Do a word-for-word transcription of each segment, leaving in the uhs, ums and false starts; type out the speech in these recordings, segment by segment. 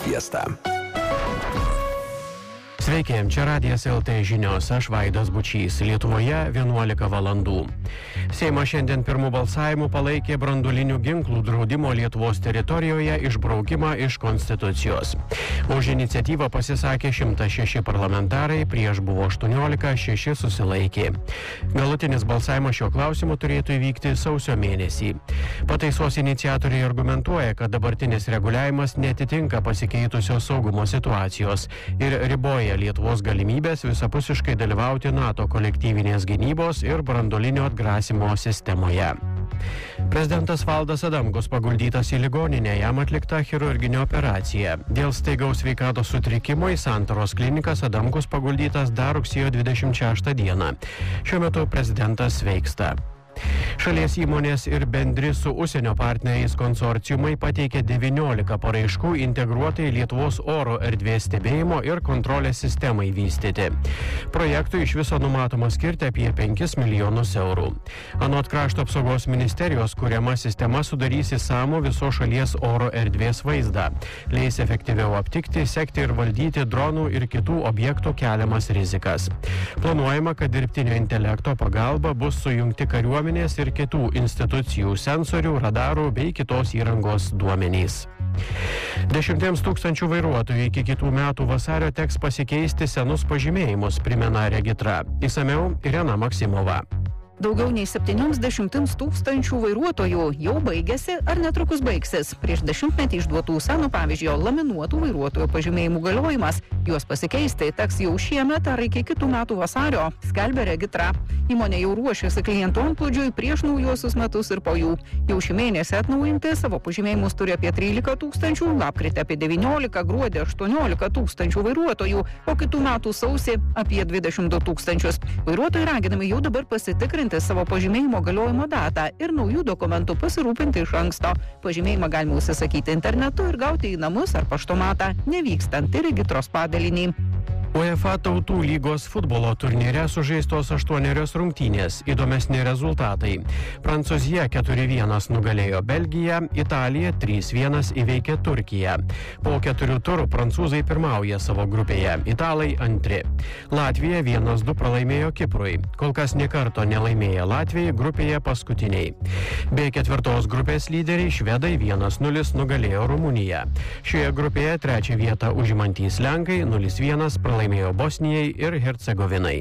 Fiesta. Sveiki, čia Radijas L T žinios, aš Vaidas Bučys, Lietuvoje vienuolika valandų. Seimas šiandien pirmų balsavimų palaikė branduolinių ginklų draudimo Lietuvos teritorijoje išbraukimą iš Konstitucijos. Už iniciatyvą pasisakė šimtas šeši parlamentarai, prieš buvo aštuoniolika, šeši susilaikė. Galutinis balsavimas šio klausimu turėtų įvykti sausio mėnesį. Pataisos iniciatoriai argumentuoja, kad dabartinis reguliavimas netitinka pasikeitusios saugumo situacijos ir riboja Lietuvos galimybės visapusiškai dalyvauti NATO kolektyvinės gynybos ir branduolinio atgrasimo sistemoje. Prezidentas Valdas Adamkus paguldytas į ligoninę, jam atlikta chirurginė operacija. Dėl staigaus sveikatos sutrikimo į Santaros klinikas Adamkus paguldytas dar rugsėjo dvidešimt šeštą dieną. Šiuo metu prezidentas sveiksta. Šalies įmonės ir bendri su užsienio partneriais konsorciumai pateikė devyniolika paraiškų integruotai Lietuvos oro erdvės stebėjimo ir kontrolės sistemai vystyti. Projektui iš viso numatoma skirti apie penkis milijonus eurų. Anot Krašto apsaugos ministerijos kuriama sistema sudarys išsamų visos šalies oro erdvės vaizdą. Leis efektyviau aptikti, sekti ir valdyti dronų ir kitų objektų keliamas rizikas. Planuojama, kad dirbtinio intelekto pagalba bus sujungti kariuomenės ir kitų institucijų sensorių, radarų bei kitos įrangos duomenys. Dešimtiems tūkstančių vairuotojų iki kitų metų vasario teks pasikeisti senus pažymėjimus, primena Regitra. Išsamiau Irena Maksimova. Daugiau nei septynioms dešimtims tūkstančių vairuotojų jau baigėsi ar netrukus baigsis prieš dešimtmetį išduotų senų, pavyzdžiui, laminuotų vairuotojo pažymėjimų galiojimas. Juos pasikeisti teks jau šiemet ar iki kitų metų vasario, skelbia Regitra. Įmonė jau ruošiasi klientų antplūdžiui prieš naujuosius metus ir po jų. Jau šį mėnesį atnaujinti savo pažymėjimus turi apie trylika tūkstančių, lapkritį apie devyniolika, gruodį aštuoniolika tūkstančių vairuotojų, o kitų metų sausį apie dvidešimt du tūkstančius. Vairuotojai raginami jau dabar pasitikrinti savo pažymėjimo galiojimo datą ir naujų dokumentų pasirūpinti iš anksto. Pažymėjimą galima užsisakyti internetu ir gauti į namus ar paštomatą, nevykstant į Regitros padalinį. UEFA tautų lygos futbolo turnyre sužaistos aštuonerios rungtynės, įdomesni rezultatai. Prancūzija keturi vienas nugalėjo Belgiją, Italija trys vienas įveikė Turkiją. Po keturių turų prancūzai pirmauja savo grupėje, italai antri. Latvija vienas du pralaimėjo Kiprui. Kol kas nė karto nelaimėjo Latvijai, grupėje paskutiniai. Be ketvirtos grupės lyderiai švedai vienas nulis nugalėjo Rumuniją. Šioje grupėje trečią vietą užimantys Lenkai nulis vienas pralaimėjo laimėjo Bosnijai ir Hercegovinai.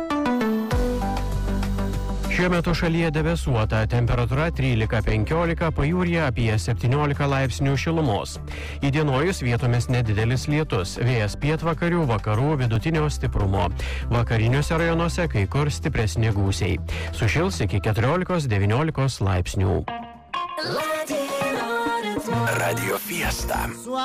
Šiuo metu šalyje debesuota, temperatūra trylika penkiolika, pajūryje apie septyniolika laipsnių šilumos. Įdienojus vietomis nedidelis lietus, vėjas pietvakarių, vakarų vidutinio stiprumo. Vakariniuose rajonuose kai kur stipresni gūsiai. Sušils iki keturiolikos devyniolikos laipsnių. Radio Fiesta.